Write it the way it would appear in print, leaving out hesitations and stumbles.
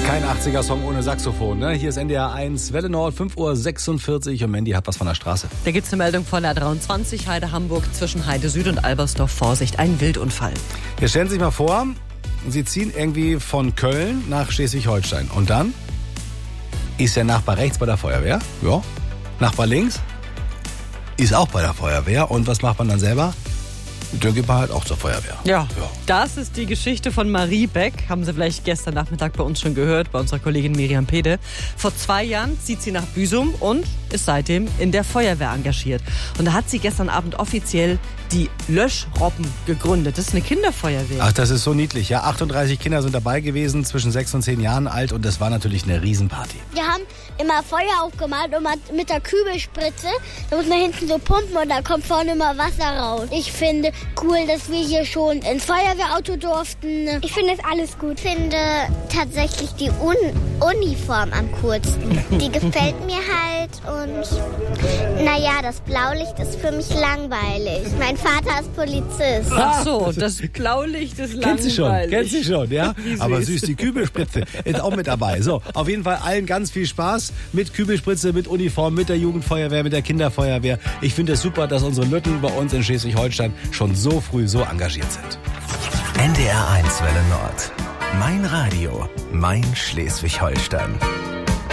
Kein 80er-Song ohne Saxophon, ne? Hier ist NDR 1, Welle Nord, 5:46 Uhr und Mandy hat was von der Straße. Da gibt's eine Meldung von der 23, Heide Hamburg, zwischen Heide Süd und Albersdorf. Vorsicht, ein Wildunfall. Jetzt stellen Sie sich mal vor, Sie ziehen irgendwie von Köln nach Schleswig-Holstein und dann ist der Nachbar rechts bei der Feuerwehr, ja. Nachbar links ist auch bei der Feuerwehr und was macht man dann selber? Der geht halt auch zur Feuerwehr. Ja, das ist die Geschichte von Marie Beck. Haben Sie vielleicht gestern Nachmittag bei uns schon gehört, bei unserer Kollegin Miriam Pede. Vor 2 Jahren zieht sie nach Büsum und ist seitdem in der Feuerwehr engagiert. Und da hat sie gestern Abend offiziell die Löschrobben gegründet. Das ist eine Kinderfeuerwehr. Ach, das ist so niedlich. Ja, 38 Kinder sind dabei gewesen, zwischen 6 und 10 Jahren alt und das war natürlich eine Riesenparty. Wir haben immer Feuer aufgemalt und mit der Kübelspritze, da muss man hinten so pumpen und da kommt vorne immer Wasser raus. Ich finde cool, dass wir hier schon ins Feuerwehrauto durften. Ich finde es alles gut. Ich finde tatsächlich die Uniform am coolsten. Die gefällt mir halt und naja, das Blaulicht ist für mich langweilig. Mein Vater ist Polizist. Ach so, das Blaulicht ist langweilig. Kennt sie schon, ja? Aber süß, die Kübelspritze ist auch mit dabei. So, auf jeden Fall allen ganz viel Spaß mit Kübelspritze, mit Uniform, mit der Jugendfeuerwehr, mit der Kinderfeuerwehr. Ich finde es super, dass unsere Lütten bei uns in Schleswig-Holstein schon so früh so engagiert sind. NDR 1 Welle Nord. Mein Radio, mein Schleswig-Holstein.